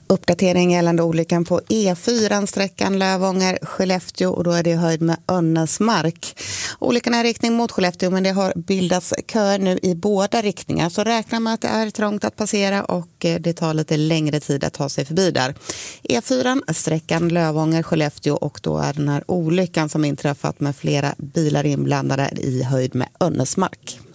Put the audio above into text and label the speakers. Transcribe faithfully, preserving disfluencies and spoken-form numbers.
Speaker 1: Uppdatering gällande olyckan på E fyra, sträckan Lövånger-Skellefteå, och då är det höjd med Önnesmark. Olyckan är i riktning mot Skellefteå, men det har bildats köer nu i båda riktningar. Så räkna med att det är trångt att passera och det tar lite längre tid att ta sig förbi där. E fyra, sträckan Lövånger-Skellefteå, och då är den här olyckan som inträffat med flera bilar inblandade i höjd med Önnesmark.